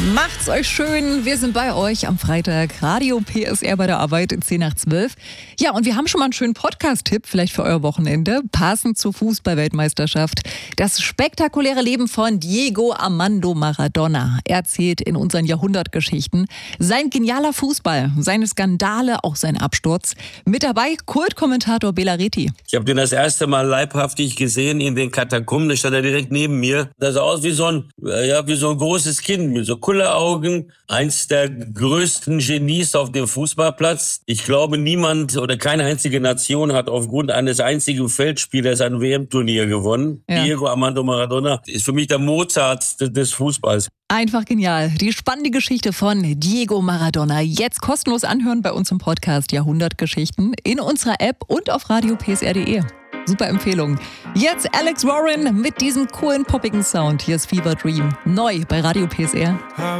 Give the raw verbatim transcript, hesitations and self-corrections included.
Macht's euch schön, wir sind bei euch am Freitag, Radio P S R bei der Arbeit, zehn nach zwölf. Ja, und wir haben schon mal einen schönen Podcast-Tipp, vielleicht für euer Wochenende, passend zur Fußball-Weltmeisterschaft. Das spektakuläre Leben von Diego Armando Maradona. Er erzählt in unseren Jahrhundertgeschichten sein genialer Fußball, seine Skandale, auch sein Absturz. Mit dabei Kultkommentator Bela Reti. Ich habe den das erste Mal leibhaftig gesehen in den Katakomben, da stand er direkt neben mir. Das sah aus wie so ein, ja, wie so ein großes Kind mit so Kulleraugen. Eins der größten Genies auf dem Fußballplatz. Ich glaube, niemand oder keine einzige Nation hat aufgrund eines einzigen Feldspielers ein W M-Turnier gewonnen. Ja. Diego Armando Maradona ist für mich der Mozart des Fußballs. Einfach genial. Die spannende Geschichte von Diego Maradona. Jetzt kostenlos anhören bei uns im Podcast Jahrhundertgeschichten in unserer App und auf radio p s r punkt d e. Super Empfehlung. Jetzt Alex Warren mit diesem coolen, poppigen Sound. Hier ist Fever Dream. Neu bei Radio P S R.